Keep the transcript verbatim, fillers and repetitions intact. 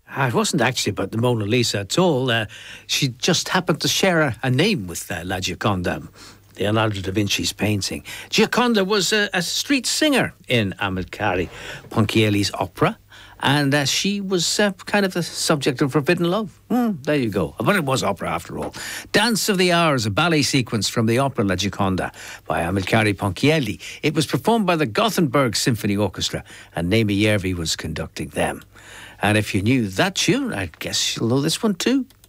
Uh, it wasn't actually about the Mona Lisa at all. Uh, she just happened to share a, a name with uh, La Gioconda, Leonardo da Vinci's painting. Gioconda was a, a street singer in Amilcare Ponchielli's opera, and uh, she was uh, kind of the subject of Forbidden Love. Mm, there you go. But it was opera after all. Dance of the Hours, a ballet sequence from the opera La Gioconda by Amilcare Ponchielli. It was performed by the Gothenburg Symphony Orchestra, and Naomi Järvi was conducting them. And if you knew that tune, I guess you'll know this one too.